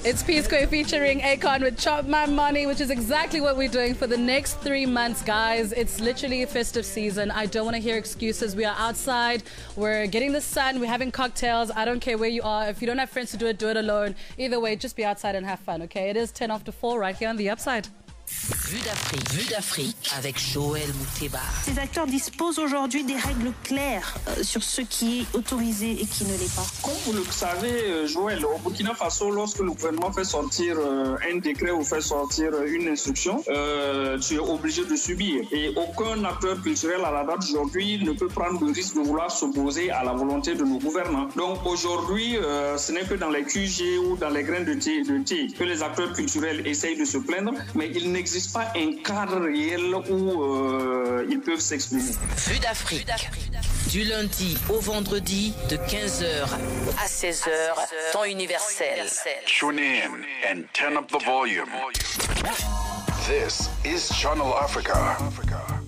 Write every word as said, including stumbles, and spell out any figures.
It's P Square featuring Akon with Chop My Money, which is exactly what we're doing for the next three months, guys. It's literally a festive season. I don't want to hear excuses. We are outside. We're getting the sun. We're having cocktails. I don't care where you are. If you don't have friends to do it, do it alone. Either way, just be outside and have fun, okay? It is ten after four right here on The Upside. Vue d'Afrique, Vue d'Afrique avec Joël Mouteba. Ces acteurs disposent aujourd'hui des règles claires euh, sur ce qui est autorisé et qui ne l'est pas. Comme vous le savez, Joël, au Burkina Faso, lorsque le gouvernement fait sortir euh, un décret ou fait sortir une instruction, euh, tu es obligé de subir. Et aucun acteur culturel à la date d'aujourd'hui ne peut prendre le risque de vouloir s'opposer à la volonté de nos gouvernants. Donc aujourd'hui, euh, ce n'est que dans les Q G ou dans les grains de thé, de thé que les acteurs culturels essayent de se plaindre, mais il n'existe pas un cadre réel où euh, ils peuvent s'exprimer. Vue d'Afrique, du lundi au vendredi de quinze heures à seize heures, temps universel. Tune in and turn up the volume. This is Channel Africa.